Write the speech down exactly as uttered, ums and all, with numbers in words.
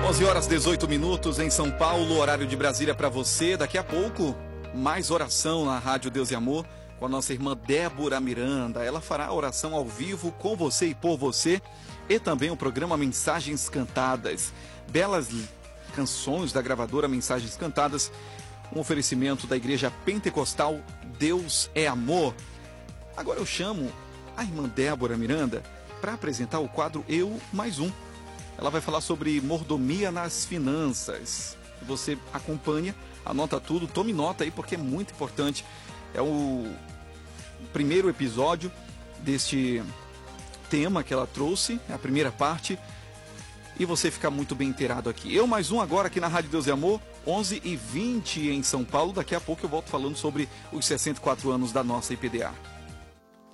onze horas e dezoito minutos em São Paulo, horário de Brasília para você. Daqui a pouco, mais oração na Rádio Deus e Amor com a nossa irmã Débora Miranda. Ela fará a oração ao vivo com você e por você, e também o programa Mensagens Cantadas. Belas canções da gravadora Mensagens Cantadas, um oferecimento da Igreja Pentecostal Deus é Amor. Agora eu chamo a irmã Débora Miranda para apresentar o quadro Eu Mais Um. Ela vai falar sobre mordomia nas finanças. Você acompanha, anota tudo, tome nota aí porque é muito importante. É o primeiro episódio deste tema que ela trouxe, é a primeira parte, e você fica muito bem inteirado aqui. Eu Mais Um agora aqui na Rádio Deus e Amor, onze e vinte em São Paulo. Daqui a pouco eu volto falando sobre os sessenta e quatro anos da nossa I P D A.